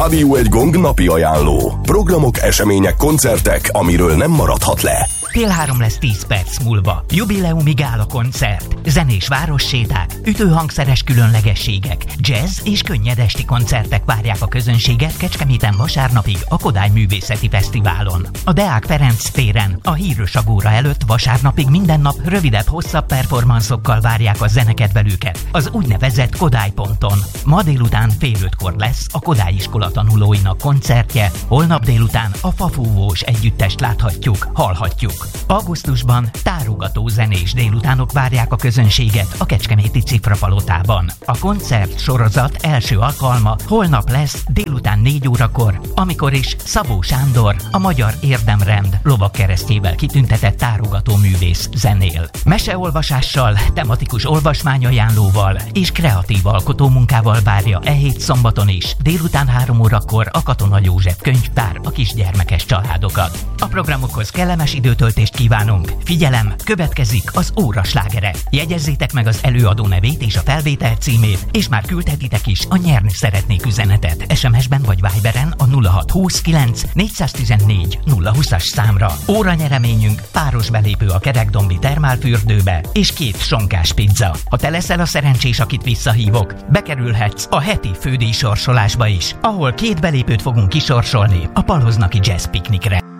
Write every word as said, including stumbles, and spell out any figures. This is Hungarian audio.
Rádió egy Gong napi ajánló. Programok, események, koncertek, amiről nem maradhat le. Fél három lesz tíz perc múlva. Jubileumi gála koncert, zenés városséták, ütőhangszeres különlegességek, jazz és könnyed esti koncertek várják a közönséget Kecskeméten vasárnapig a Kodály Művészeti Fesztiválon. A Deák Ferenc téren, a Hírös Agóra előtt vasárnapig minden nap rövidebb, hosszabb performanszokkal várják a zenekedvelőket az úgynevezett Kodály ponton. Ma délután fél ötkor lesz a Kodály iskola tanulóinak koncertje, holnap délután a Fafúvós együttest láthatjuk, hallhatjuk. Augusztusban tárogató zenés délutánok várják a közönséget a Kecskeméti Cifrapalotában. A koncert sorozat első alkalma holnap lesz délután négy órakor, amikor is Szabó Sándor, a Magyar Érdemrend lovagkeresztjével kitüntetett tárogató művész zenél. Meseolvasással, tematikus olvasmányajánlóval és kreatív alkotómunkával várja e hét szombaton is délután három órakor a Katona József könyvtár a kisgyermekes családokat. A programokhoz kellemes időtöltést kívánunk. Figyelem, következik az óra slágere. Jegyezzétek meg az előadó nevét és a felvétel címét, és már küldhetitek is a nyerni szeretnék üzenetet es em es-ben vagy Viberen a nulla hat huszonkilenc négyszáztizennégy nulla húszas számra. Óra nyereményünk páros belépő a Kerekdombi termálfürdőbe és két sonkás pizza. Ha te leszel a szerencsés, akit visszahívok, bekerülhetsz a heti fődíj sorsolásba is, ahol két belépőt fogunk kisorsolni a Paloznaki Jazz Piknikre.